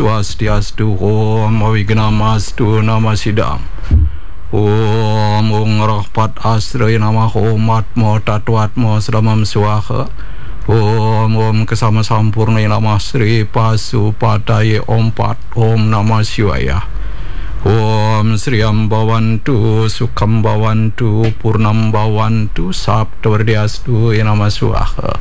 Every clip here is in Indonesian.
Swastiastu, Om Wignamastu Namasidam, Om Rahpat Asri Nama Homatmo Tatwatmo Sramam Swaha, Om Kesama Sampurna Nama Sri Pasu Pataye Om Pat Om Namah Shivaya, Om Sriyam Bhavantu Sukham Bhavantu Purnam Bhavantu Saptavardiastu Nama Swaha.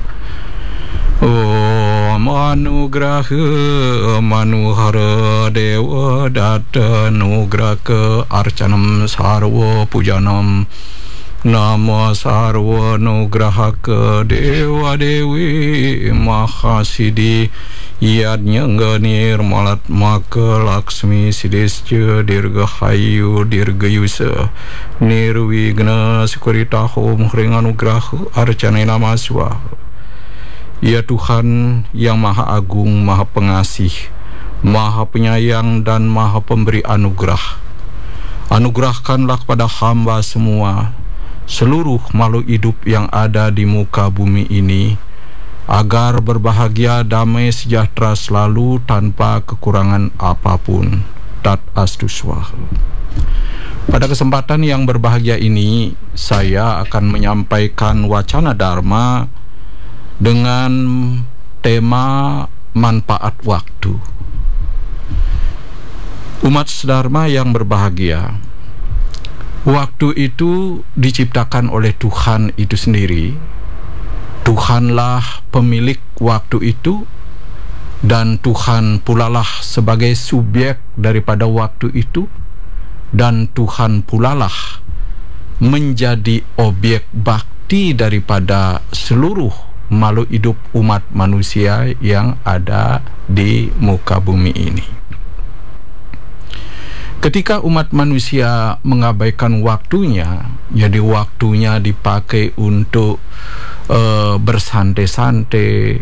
Om Anugraha Manuhara Dewa Data Nugraka Arcanam Sarva Pujanam Nama Sarva Nugrahaka Dewa Dewi Mahasidi Yadnyangganir Malat Maka Laksmi Sidisca Dirgahayu Dirgayusa Nirwigna Sukuritaho Muhring Anugraha Arcana Nama Swaha. Ya Tuhan yang Maha Agung, Maha Pengasih, Maha Penyayang dan Maha Pemberi anugerah, anugerahkanlah kepada hamba semua, seluruh makhluk hidup yang ada di muka bumi ini, agar berbahagia, damai, sejahtera selalu tanpa kekurangan apapun. Tat Astu Swaha. Pada kesempatan yang berbahagia ini, saya akan menyampaikan wacana Dharma dengan tema manfaat waktu. Umat Dharma yang berbahagia, waktu itu diciptakan oleh Tuhan itu sendiri. Tuhanlah pemilik waktu itu, dan Tuhan pulalah sebagai subjek daripada waktu itu, dan Tuhan pulalah menjadi objek bakti daripada seluruh makhluk hidup umat manusia yang ada di muka bumi ini. Ketika umat manusia mengabaikan waktunya, jadi waktunya dipakai untuk bersantai-santai,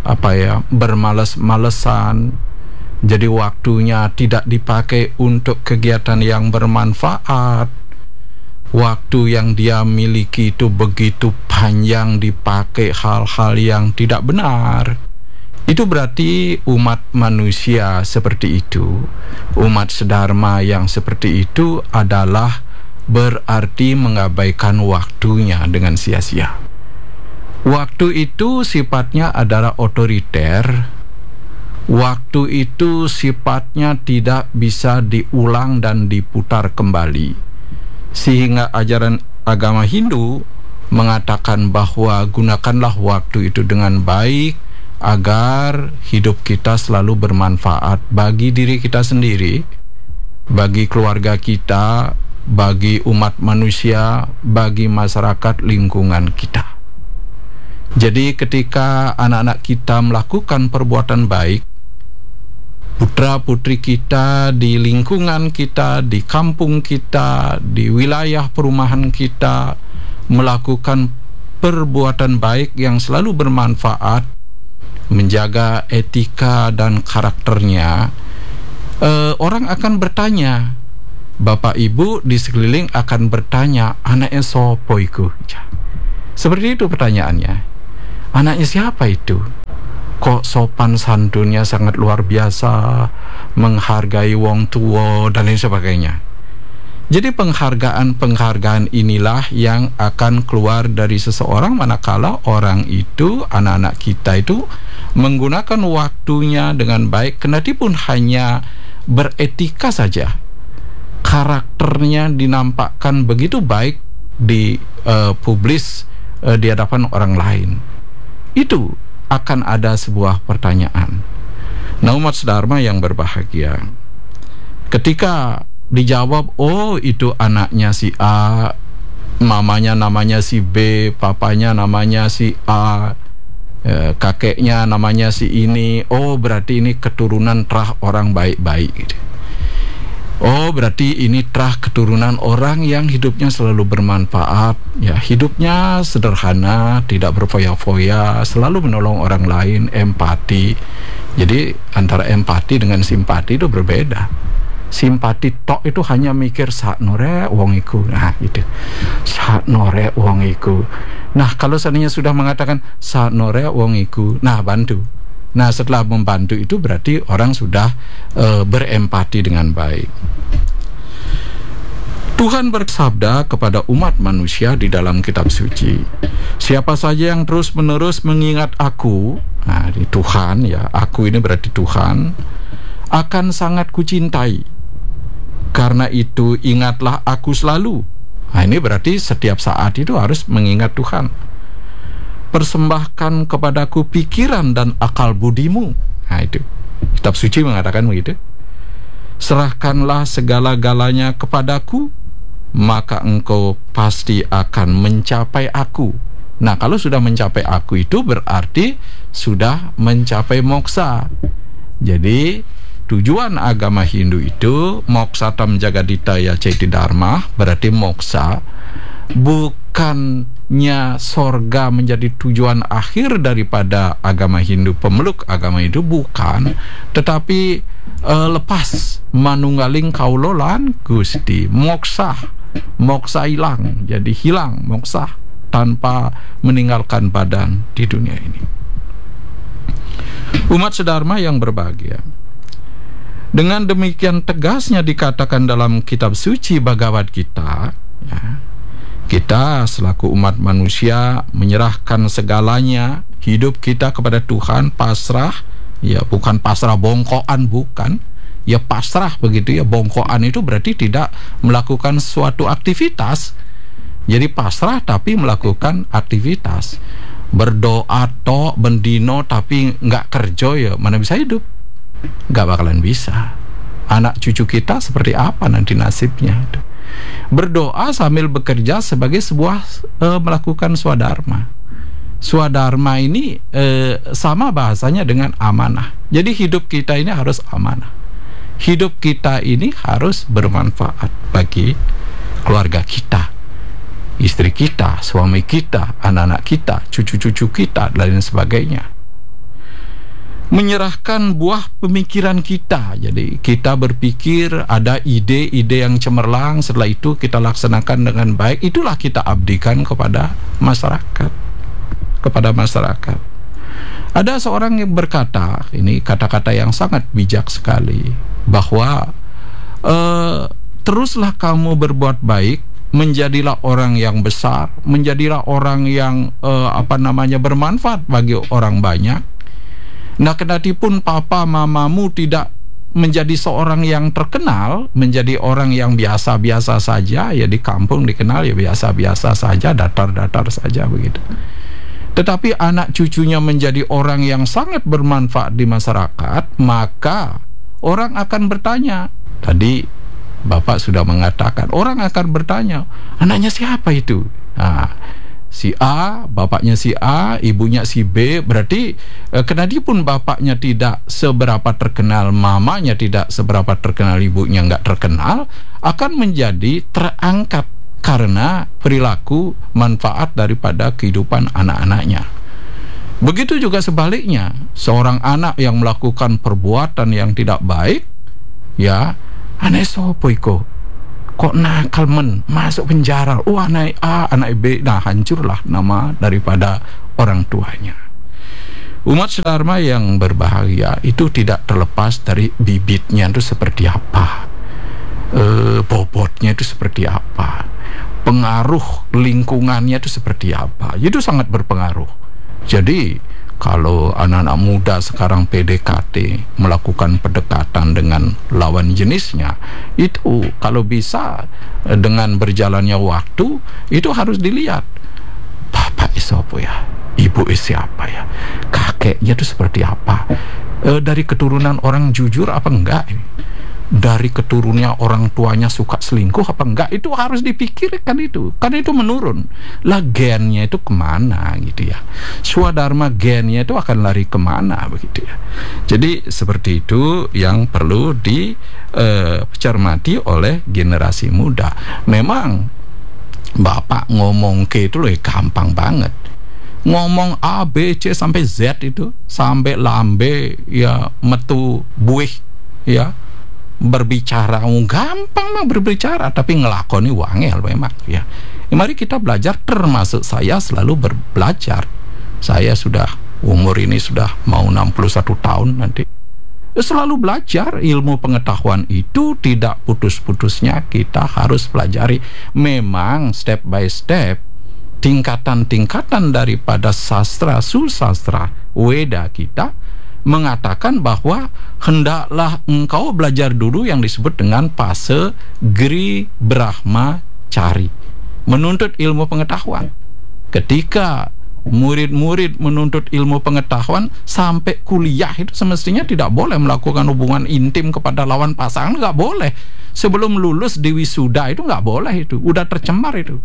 bermalas-malesan, jadi waktunya tidak dipakai untuk kegiatan yang bermanfaat. Waktu yang dia miliki itu begitu panjang dipakai hal-hal yang tidak benar. Itu berarti umat manusia seperti itu, umat sedharma yang seperti itu adalah berarti mengabaikan waktunya dengan sia-sia. Waktu itu sifatnya adalah otoriter. Waktu itu sifatnya tidak bisa diulang dan diputar kembali. Sehingga ajaran agama Hindu mengatakan bahwa gunakanlah waktu itu dengan baik agar hidup kita selalu bermanfaat bagi diri kita sendiri, bagi keluarga kita, bagi umat manusia, bagi masyarakat lingkungan kita. Jadi ketika anak-anak kita melakukan perbuatan baik, putra-putri kita di lingkungan kita, di kampung kita, di wilayah perumahan kita melakukan perbuatan baik yang selalu bermanfaat, menjaga etika dan karakternya, orang akan bertanya, bapak ibu di sekeliling akan bertanya, anaknya sopo iku? Seperti itu pertanyaannya. Anaknya siapa itu? Kok sopan santunnya sangat luar biasa, menghargai wong tua dan lain sebagainya. Jadi penghargaan inilah yang akan keluar dari seseorang manakala orang itu, anak-anak kita itu menggunakan waktunya dengan baik, kendati pun hanya beretika saja. Karakternya dinampakkan begitu baik di publis di hadapan orang lain. Itu akan ada sebuah pertanyaan. Nah, umat Dharma yang berbahagia, ketika dijawab, oh itu anaknya si A, mamanya namanya si B, papanya namanya si A, kakeknya namanya si ini, oh berarti ini keturunan terah orang baik-baik gitu. Oh berarti ini terah keturunan orang yang hidupnya selalu bermanfaat, ya hidupnya sederhana, tidak berfoya-foya, selalu menolong orang lain, empati. Jadi antara empati dengan simpati itu berbeda. Simpati tok itu hanya mikir sak nore wong iku, nah gitu, sak nore wong iku. Nah kalau seandainya sudah mengatakan sak nore wong iku, nah bantu. Nah, setelah membantu itu berarti orang sudah berempati dengan baik. Tuhan bersabda kepada umat manusia di dalam kitab suci, siapa saja yang terus-menerus mengingat aku, nah ini Tuhan ya, aku ini berarti Tuhan, akan sangat kucintai. Karena itu ingatlah aku selalu. Nah ini berarti setiap saat itu harus mengingat Tuhan. Persembahkan kepadaku pikiran dan akal budimu. Nah itu kitab suci mengatakan begitu. Serahkanlah segala-galanya kepadaku, maka engkau pasti akan mencapai aku. Nah, kalau sudah mencapai aku itu berarti sudah mencapai moksa. Jadi, tujuan agama Hindu itu moksatam jagaditaya ceti dharma, berarti moksa. Bukannya sorga menjadi tujuan akhir daripada agama Hindu, pemeluk agama itu bukan, tetapi lepas manunggaling kaulolan Gusti, moksa hilang, jadi hilang moksa tanpa meninggalkan badan di dunia ini. Umat sedharma yang berbahagia, dengan demikian tegasnya dikatakan dalam kitab suci Bhagavad Gita ya, kita selaku umat manusia menyerahkan segalanya, hidup kita kepada Tuhan, pasrah ya, bukan pasrah bongkoan, bukan ya, pasrah begitu ya. Bongkoan itu berarti tidak melakukan suatu aktivitas. Jadi pasrah tapi melakukan aktivitas. Berdoa tok bendino tapi nggak kerja ya, mana bisa hidup? Nggak bakalan bisa. Anak cucu kita seperti apa nanti nasibnya? Berdoa sambil bekerja sebagai sebuah melakukan swadharma. Swadharma ini sama bahasanya dengan amanah. Jadi hidup kita ini harus amanah. Hidup kita ini harus bermanfaat bagi keluarga kita, istri kita, suami kita, anak-anak kita, cucu-cucu kita, dan lain sebagainya. Menyerahkan buah pemikiran kita. Jadi kita berpikir, ada ide-ide yang cemerlang, setelah itu kita laksanakan dengan baik. Itulah kita abdikan kepada masyarakat. Ada seorang yang berkata, ini kata-kata yang sangat bijak sekali, bahwa teruslah kamu berbuat baik, menjadilah orang yang besar, menjadilah orang yang bermanfaat bagi orang banyak. Nah, kendatipun papa mamamu tidak menjadi seorang yang terkenal, menjadi orang yang biasa-biasa saja, ya di kampung dikenal ya biasa-biasa saja, datar-datar saja begitu. Tetapi anak cucunya menjadi orang yang sangat bermanfaat di masyarakat, maka orang akan bertanya, tadi Bapak sudah mengatakan, orang akan bertanya, anaknya siapa itu? Nah, si A, bapaknya si A, ibunya si B, berarti kenadipun bapaknya tidak seberapa terkenal, mamanya tidak seberapa terkenal, ibunya nggak terkenal, akan menjadi terangkat karena perilaku manfaat daripada kehidupan anak-anaknya. Begitu juga sebaliknya, seorang anak yang melakukan perbuatan yang tidak baik, ya, aneh sopo iko, kok nakal masuk penjara, anak A, anak B, nah hancurlah nama daripada orang tuanya. Umat sedharma yang berbahagia itu tidak terlepas dari bibitnya itu seperti apa, bobotnya itu seperti apa, pengaruh lingkungannya itu seperti apa. Itu sangat berpengaruh. Jadi kalau anak-anak muda sekarang PDKT, melakukan pendekatan dengan lawan jenisnya, itu kalau bisa dengan berjalannya waktu, itu harus dilihat, bapak siapa ya, ibu siapa ya, kakeknya itu seperti apa, dari keturunan orang jujur apa enggak ini, dari keturunannya orang tuanya suka selingkuh apa enggak, itu harus dipikirkan itu, karena itu menurun lah, gennya itu kemana gitu ya, swadharma gennya itu akan lari kemana begitu ya. Jadi seperti itu yang perlu dicermati oleh generasi muda. Memang bapak ngomong ke itu loh gampang banget, ngomong A, B, C sampai Z itu, sampai lambe ya metu buih ya, berbicara gampang mah berbicara, tapi ngelakoni wangel memang ya. Mari kita belajar, termasuk saya selalu belajar. Saya sudah umur ini sudah mau 61 tahun nanti. Selalu belajar ilmu pengetahuan itu, tidak putus-putusnya kita harus pelajari. Memang step by step, tingkatan-tingkatan daripada sastra susastra Weda kita mengatakan bahwa hendaklah engkau belajar dulu yang disebut dengan fase Gri Brahmacari, menuntut ilmu pengetahuan. Ketika murid-murid menuntut ilmu pengetahuan sampai kuliah, itu semestinya tidak boleh melakukan hubungan intim kepada lawan pasangan, nggak boleh. Sebelum lulus di wisuda itu nggak boleh, itu udah tercemar itu.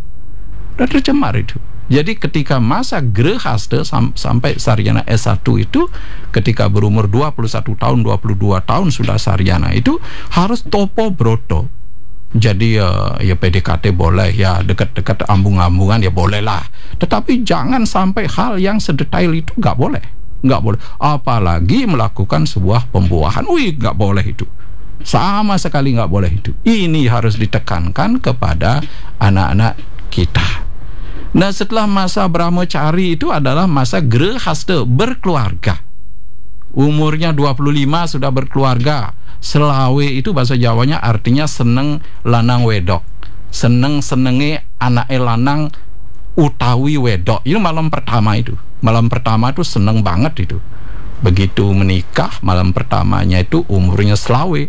Jadi ketika masa Grehasta sampai sarjana S1 itu, ketika berumur 21 tahun, 22 tahun sudah sarjana, itu harus topo broto. Jadi ya PDKT boleh, ya dekat-dekat ambung-ambungan ya boleh lah. Tetapi jangan sampai hal yang sedetail itu, nggak boleh. Apalagi melakukan sebuah pembuahan, nggak boleh itu. Sama sekali nggak boleh itu. Ini harus ditekankan kepada anak-anak kita. Nah, setelah masa Brahmacari itu adalah masa Grehasta, berkeluarga. Umurnya 25 sudah berkeluarga. Selawe itu bahasa Jawanya artinya seneng lanang wedok. Senenge anake lanang utawi wedok. Itu malam pertama itu. Malam pertama itu seneng banget itu. Begitu menikah, malam pertamanya itu umurnya selawe,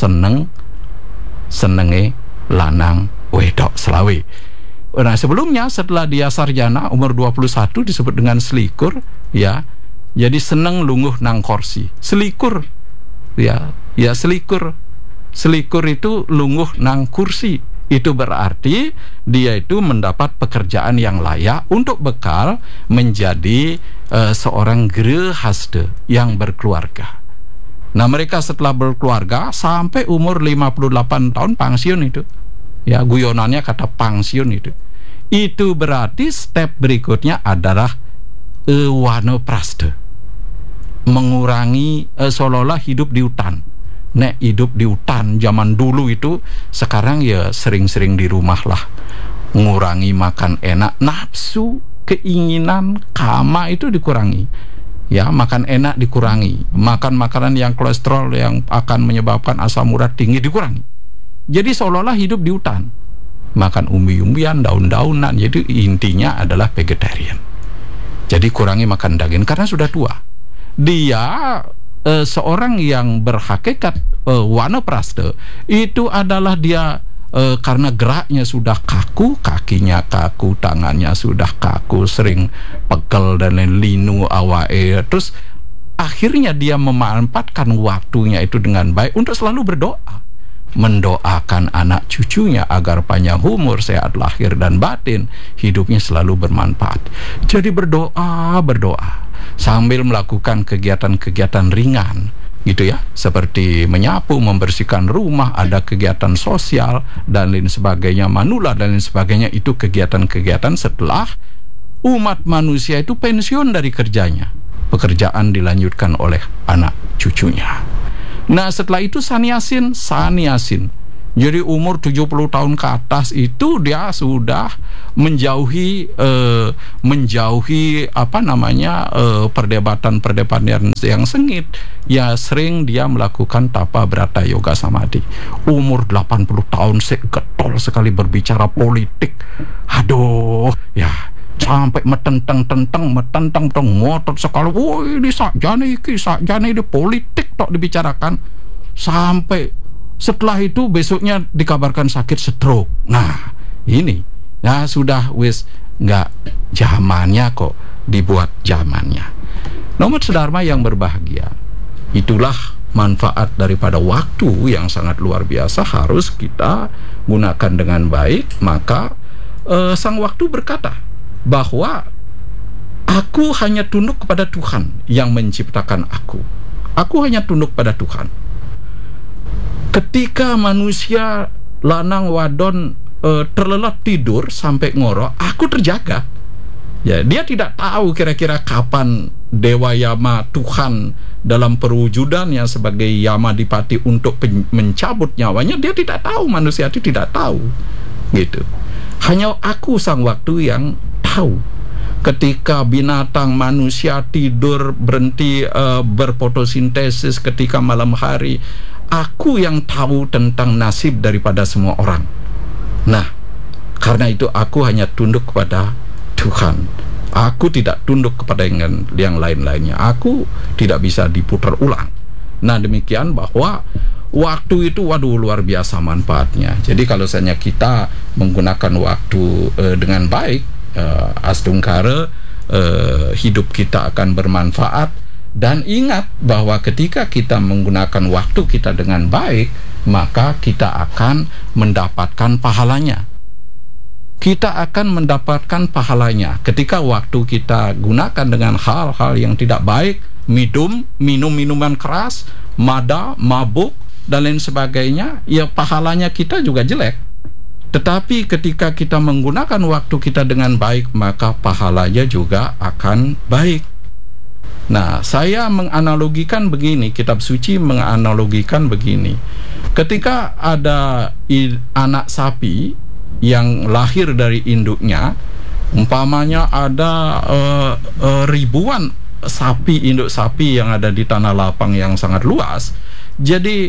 senenge lanang wedok selawe. Nah, sebelumnya setelah dia sarjana umur 21 disebut dengan selikur, ya. Jadi seneng lungguh nang kursi. Selikur. Ya selikur. Selikur itu lungguh nang kursi. Itu berarti dia itu mendapat pekerjaan yang layak untuk bekal menjadi seorang Grehasta yang berkeluarga. Nah, mereka setelah berkeluarga sampai umur 58 tahun pensiun itu. Ya, guyonannya kata pensiun itu. Itu berarti step berikutnya adalah Wanaprastha. Mengurangi seolah-olah hidup di hutan. Nek hidup di hutan zaman dulu itu, sekarang ya sering-sering di rumah lah. Mengurangi makan enak, nafsu, keinginan, kama itu dikurangi. Ya, makan enak dikurangi. Makan makanan yang kolesterol yang akan menyebabkan asam urat tinggi dikurangi. Jadi seolah-olah hidup di hutan. Makan umbi-umbian, daun-daunan. Jadi intinya adalah vegetarian. Jadi kurangi makan daging karena sudah tua. Dia seorang yang berhakikat Wanaprastha itu adalah dia karena geraknya sudah kaku, kakinya kaku, tangannya sudah kaku, sering pegel dan linu awae. Terus akhirnya dia memanfaatkan waktunya itu dengan baik untuk selalu berdoa, mendoakan anak cucunya agar panjang umur, sehat lahir dan batin, hidupnya selalu bermanfaat. Jadi berdoa sambil melakukan kegiatan-kegiatan ringan gitu ya, seperti menyapu, membersihkan rumah, ada kegiatan sosial dan lain sebagainya, manula dan lain sebagainya. Itu kegiatan-kegiatan setelah umat manusia itu pensiun dari kerjanya, pekerjaan dilanjutkan oleh anak cucunya. Nah, setelah itu sanyasin. Jadi umur 70 tahun ke atas itu dia sudah menjauhi perdebatan yang sengit. Ya, sering dia melakukan tapa brata yoga samadhi. Umur 80 tahun getol sekali berbicara politik. Aduh, ya sampai metenteng ngotot sekali. Woi, ini sakjane di politik tok dibicarakan. Sampai setelah itu besoknya dikabarkan sakit stroke. Nah, ini ya sudah wis nggak zamannya kok dibuat zamannya. Nomor sedharma yang berbahagia, itulah manfaat daripada waktu yang sangat luar biasa, harus kita gunakan dengan baik. Maka sang waktu berkata bahwa aku hanya tunduk kepada Tuhan yang menciptakan aku. Aku hanya tunduk pada Tuhan. Ketika manusia lanang wadon terlelap tidur sampai ngoro, aku terjaga. Ya, dia tidak tahu kira-kira kapan Dewa Yama, Tuhan dalam perwujudannya sebagai Yamadipati untuk mencabut nyawanya, dia tidak tahu, manusia itu tidak tahu. Gitu. Hanya aku sang waktu yang tahu. ketika binatang, manusia tidur, berhenti berfotosintesis ketika malam hari. Aku yang tahu tentang nasib daripada semua orang. Nah, karena itu aku hanya tunduk kepada Tuhan. Aku tidak tunduk kepada yang lain-lainnya. Aku tidak bisa diputar ulang. Nah, demikian bahwa waktu itu, waduh, luar biasa manfaatnya. Jadi kalau misalnya kita menggunakan waktu dengan baik, asdungkare hidup kita akan bermanfaat. Dan ingat bahwa ketika kita menggunakan waktu kita dengan baik, maka kita akan mendapatkan pahalanya. Kita akan mendapatkan pahalanya. Ketika waktu kita gunakan dengan hal-hal yang tidak baik, minum minuman keras, mabuk, dan lain sebagainya, ya pahalanya kita juga jelek. Tetapi ketika kita menggunakan waktu kita dengan baik, maka pahalanya juga akan baik. Nah, saya menganalogikan begini, kitab suci menganalogikan begini. Ketika ada anak sapi yang lahir dari induknya, umpamanya ada ribuan sapi, induk sapi yang ada di tanah lapang yang sangat luas. Jadi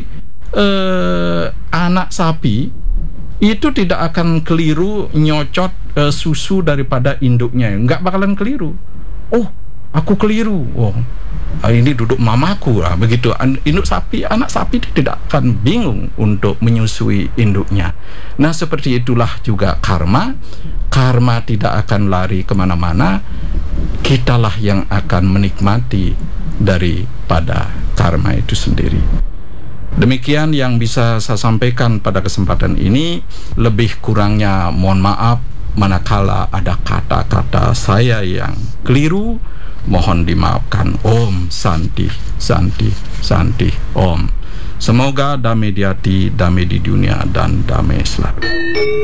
anak sapi itu tidak akan keliru nyocot susu daripada induknya, nggak bakalan keliru. Oh, aku keliru. Oh, ini duduk mamaku lah, begitu. Induk sapi, anak sapi itu tidak akan bingung untuk menyusui induknya. Nah, seperti itulah juga karma. Karma tidak akan lari kemana-mana. Kitalah yang akan menikmati daripada karma itu sendiri. Demikian yang bisa saya sampaikan pada kesempatan ini. Lebih kurangnya mohon maaf manakala ada kata-kata saya yang keliru, mohon dimaafkan. Om Santi, Santi, Santi, Om. Semoga damai di hati, damai di dunia, dan damai selalu.